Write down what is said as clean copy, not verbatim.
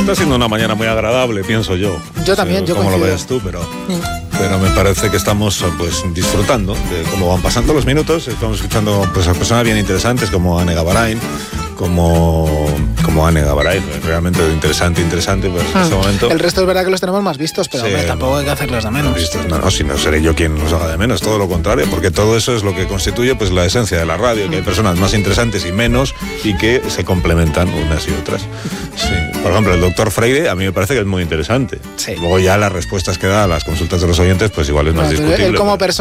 está siendo una mañana muy agradable, pienso yo. Yo también, yo como coincido. lo veas tú, pero me parece que estamos pues disfrutando de cómo van pasando los minutos. Estamos escuchando pues a personas bien interesantes como Anne Gavarain, como Anne Gavarain, realmente interesante pues en este momento. El resto es verdad que los tenemos más vistos, pero Sí, hombre, tampoco hay que hacerlos de menos. No, si no seré yo quien los haga de menos, todo lo contrario, porque todo eso es lo que constituye pues la esencia de la radio, que hay personas más interesantes y menos y que se complementan unas y otras. Sí. Por ejemplo, el doctor Freire a mí me parece que es muy interesante. Sí. Luego ya las respuestas que da a las consultas de los oyentes pues igual es más discutible. Él como persona